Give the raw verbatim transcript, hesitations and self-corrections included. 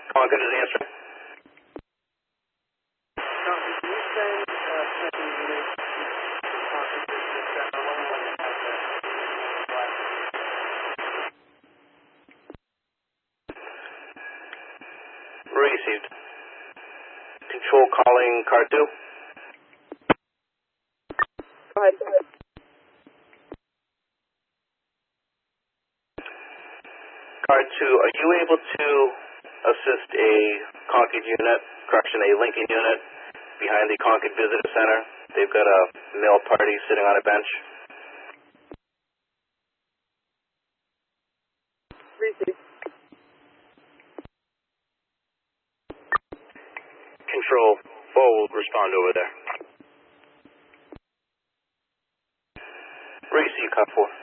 Concord is answering. Concord, can you send uh, second unit to Concord Business Center? One one that has the black. Received. Control calling car two. Go ahead. Car two, are you able to assist a Concord unit, correction, a Lincoln unit behind the Concord Visitor Center? They've got a male party sitting on a bench. Received. Control, four will respond over there. Receive, car four.